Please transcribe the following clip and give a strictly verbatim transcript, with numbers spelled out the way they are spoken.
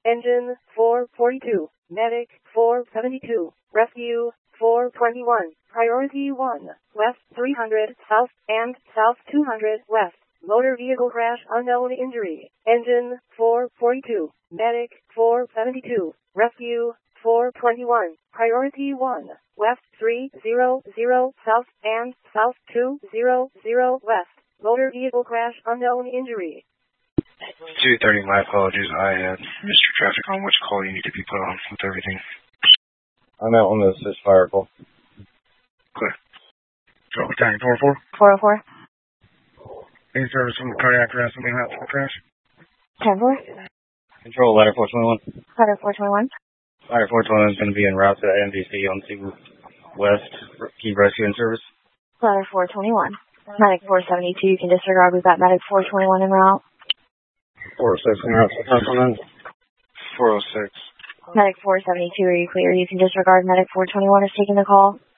Engine four forty-two. Medic four seventy-two. Rescue four twenty-one. Priority one. West three hundred south and south two hundred west. Motor vehicle crash, unknown injury. Engine four forty-two. Medic four seventy-two. Rescue four twenty-one. Priority one. West three hundred south and south two hundred west. Motor vehicle crash, unknown injury. two thirty, my apologies. I had missed your traffic on which call you need to be put on with everything. I'm out on the assist fire call. Clear. Drop battalion four oh four. four oh four. Any service from the cardiac arrest and being out for the crash? ten four. Control, ladder four twenty-one. Ladder four twenty-one. Ladder four twenty-one is going to be en route to M D C on two west. Keep rescuing service. Ladder four twenty-one. Medic four seventy-two, you can disregard. We've got Medic four twenty-one en route. four oh six en route to four oh six. Medic four seventy-two, are you clear? You can disregard. Medic four twenty-one is taking the call.